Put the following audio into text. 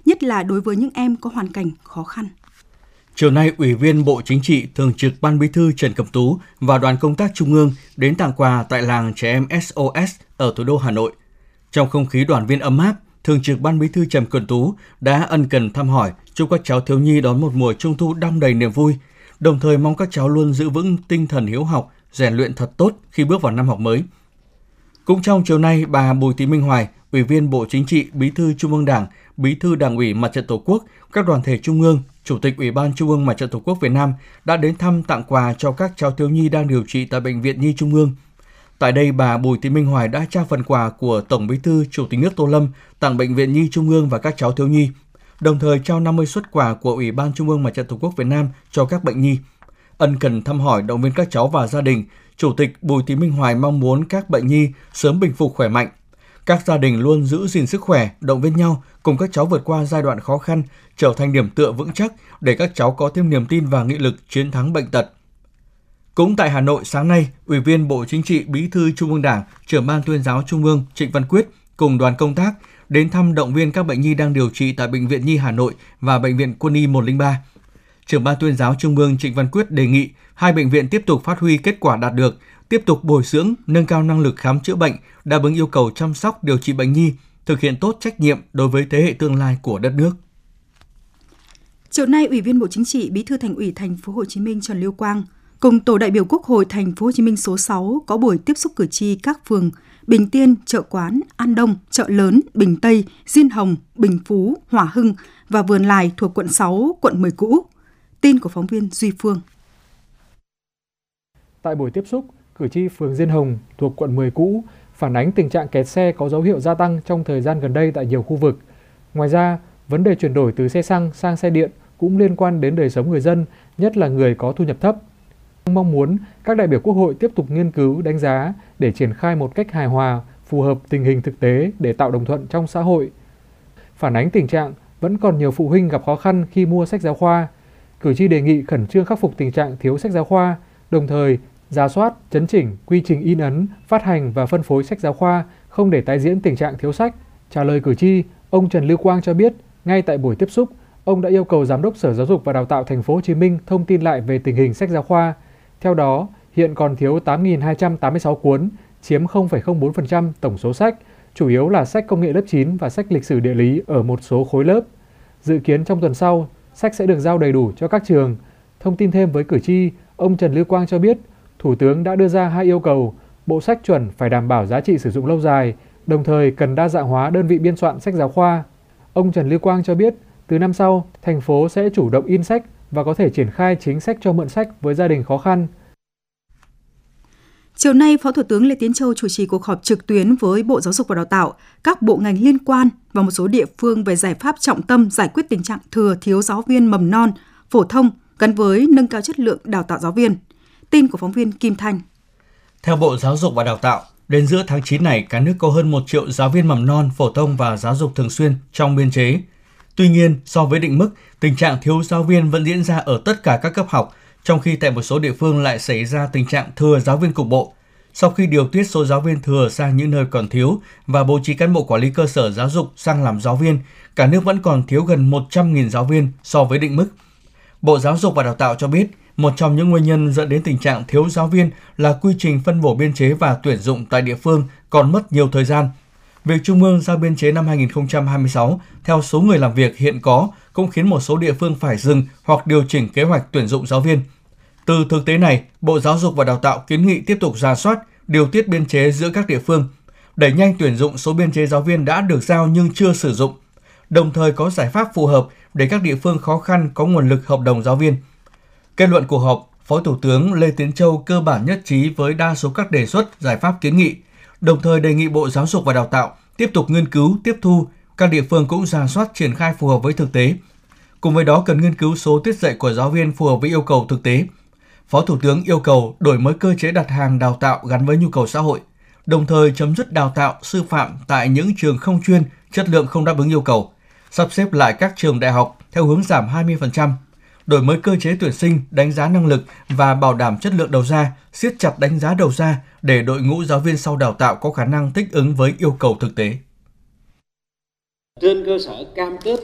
nhất là đối với những em có hoàn cảnh khó khăn. Chiều nay, Ủy viên Bộ Chính trị, Thường trực Ban Bí thư Trần Cẩm Tú và đoàn công tác Trung ương đến tặng quà tại làng trẻ em SOS ở thủ đô Hà Nội. Trong không khí đoàn viên ấm áp, Thường trực Ban Bí thư Trần Cẩm Tú đã ân cần thăm hỏi, chúc các cháu thiếu nhi đón một mùa Trung thu đong đầy niềm vui, đồng thời mong các cháu luôn giữ vững tinh thần hiếu học, rèn luyện thật tốt khi bước vào năm học mới. Cũng trong chiều nay, bà Bùi Thị Minh Hoài, Ủy viên Bộ Chính trị, Bí thư Trung ương Đảng, Bí thư Đảng ủy Mặt trận Tổ quốc, các đoàn thể Trung ương, Chủ tịch Ủy ban Trung ương Mặt trận Tổ quốc Việt Nam đã đến thăm tặng quà cho các cháu thiếu nhi đang điều trị tại Bệnh viện Nhi Trung ương. Tại đây, bà Bùi Thị Minh Hoài đã trao phần quà của Tổng Bí thư Chủ tịch nước Tô Lâm tặng Bệnh viện Nhi Trung ương và các cháu thiếu nhi, đồng thời trao 50 suất quà của Ủy ban Trung ương Mặt trận Tổ quốc Việt Nam cho các bệnh nhi. Ân cần thăm hỏi động viên các cháu và gia đình, Chủ tịch Bùi Thị Minh Hoài mong muốn các bệnh nhi sớm bình phục khỏe mạnh. Các gia đình luôn giữ gìn sức khỏe, động viên nhau, cùng các cháu vượt qua giai đoạn khó khăn, trở thành điểm tựa vững chắc để các cháu có thêm niềm tin và nghị lực chiến thắng bệnh tật. Cũng tại Hà Nội, sáng nay, Ủy viên Bộ Chính trị, Bí thư Trung ương Đảng, Trưởng Ban Tuyên giáo Trung ương Trịnh Văn Quyết cùng đoàn công tác đến thăm động viên các bệnh nhi đang điều trị tại Bệnh viện Nhi Hà Nội và Bệnh viện Quân y 103. Trưởng Ban Tuyên giáo Trung ương Trịnh Văn Quyết đề nghị hai bệnh viện tiếp tục phát huy kết quả đạt được, tiếp tục bồi dưỡng, nâng cao năng lực khám chữa bệnh, đáp ứng yêu cầu chăm sóc điều trị bệnh nhi, thực hiện tốt trách nhiệm đối với thế hệ tương lai của đất nước. Chiều nay, Ủy viên Bộ Chính trị, Bí thư Thành ủy Thành phố Hồ Chí Minh Trần Lưu Quang cùng tổ đại biểu Quốc hội Thành phố Hồ Chí Minh số 6 có buổi tiếp xúc cử tri các phường Bình Tiên, Chợ Quán, An Đông, Chợ Lớn, Bình Tây, Diên Hồng, Bình Phú, Hòa Hưng và Vườn Lài thuộc quận 6, quận 10 cũ. Tin của phóng viên Duy Phương. Tại buổi tiếp xúc, cử tri phường Diên Hồng thuộc quận 10 cũ phản ánh tình trạng kẹt xe có dấu hiệu gia tăng trong thời gian gần đây tại nhiều khu vực. Ngoài ra, vấn đề chuyển đổi từ xe xăng sang xe điện cũng liên quan đến đời sống người dân, nhất là người có thu nhập thấp. Mong muốn các đại biểu Quốc hội tiếp tục nghiên cứu, đánh giá để triển khai một cách hài hòa, phù hợp tình hình thực tế để tạo đồng thuận trong xã hội. Phản ánh tình trạng vẫn còn nhiều phụ huynh gặp khó khăn khi mua sách giáo khoa. Cử tri đề nghị khẩn trương khắc phục tình trạng thiếu sách giáo khoa, đồng thời rà soát, chấn chỉnh quy trình in ấn, phát hành và phân phối sách giáo khoa, không để tái diễn tình trạng thiếu sách. Trả lời cử tri, ông Trần Lưu Quang cho biết, ngay tại buổi tiếp xúc, ông đã yêu cầu Giám đốc Sở Giáo dục và Đào tạo Thành phố Hồ Chí Minh thông tin lại về tình hình sách giáo khoa. Theo đó, hiện còn thiếu 8.286 cuốn, chiếm 0,04% tổng số sách, chủ yếu là sách công nghệ lớp 9 và sách lịch sử địa lý ở một số khối lớp. Dự kiến trong tuần sau, sách sẽ được giao đầy đủ cho các trường. Thông tin thêm với cử tri, ông Trần Lưu Quang cho biết, Thủ tướng đã đưa ra hai yêu cầu, bộ sách chuẩn phải đảm bảo giá trị sử dụng lâu dài, đồng thời cần đa dạng hóa đơn vị biên soạn sách giáo khoa. Ông Trần Lưu Quang cho biết, từ năm sau, thành phố sẽ chủ động in sách và có thể triển khai chính sách cho mượn sách với gia đình khó khăn. Chiều nay, Phó Thủ tướng Lê Tiến Châu chủ trì cuộc họp trực tuyến với Bộ Giáo dục và Đào tạo, các bộ ngành liên quan và một số địa phương về giải pháp trọng tâm giải quyết tình trạng thừa thiếu giáo viên mầm non, phổ thông gắn với nâng cao chất lượng đào tạo giáo viên. Tin của phóng viên Kim Thanh. Theo Bộ Giáo dục và Đào tạo, đến giữa tháng 9 này, cả nước có hơn 1 triệu giáo viên mầm non, phổ thông và giáo dục thường xuyên trong biên chế. Tuy nhiên, so với định mức, tình trạng thiếu giáo viên vẫn diễn ra ở tất cả các cấp học, trong khi tại một số địa phương lại xảy ra tình trạng thừa giáo viên cục bộ. Sau khi điều tiết số giáo viên thừa sang những nơi còn thiếu và bố trí cán bộ quản lý cơ sở giáo dục sang làm giáo viên, cả nước vẫn còn thiếu gần 100.000 giáo viên so với định mức. Bộ Giáo dục và Đào tạo cho biết, một trong những nguyên nhân dẫn đến tình trạng thiếu giáo viên là quy trình phân bổ biên chế và tuyển dụng tại địa phương còn mất nhiều thời gian. Việc Trung ương giao biên chế năm 2026 theo số người làm việc hiện có cũng khiến một số địa phương phải dừng hoặc điều chỉnh kế hoạch tuyển dụng giáo viên. Từ thực tế này, Bộ Giáo dục và Đào tạo kiến nghị tiếp tục rà soát, điều tiết biên chế giữa các địa phương, đẩy nhanh tuyển dụng số biên chế giáo viên đã được giao nhưng chưa sử dụng, đồng thời có giải pháp phù hợp để các địa phương khó khăn có nguồn lực hợp đồng giáo viên. Kết luận cuộc họp, Phó Thủ tướng Lê Tiến Châu cơ bản nhất trí với đa số các đề xuất, giải pháp kiến nghị, đồng thời đề nghị Bộ Giáo dục và Đào tạo tiếp tục nghiên cứu, tiếp thu, các địa phương cũng rà soát triển khai phù hợp với thực tế. Cùng với đó cần nghiên cứu số tiết dạy của giáo viên phù hợp với yêu cầu thực tế. Phó Thủ tướng yêu cầu đổi mới cơ chế đặt hàng đào tạo gắn với nhu cầu xã hội, đồng thời chấm dứt đào tạo sư phạm tại những trường không chuyên, chất lượng không đáp ứng yêu cầu, sắp xếp lại các trường đại học theo hướng giảm 20%, đổi mới cơ chế tuyển sinh, đánh giá năng lực và bảo đảm chất lượng đầu ra, siết chặt đánh giá đầu ra để đội ngũ giáo viên sau đào tạo có khả năng thích ứng với yêu cầu thực tế. Trên cơ sở cam kết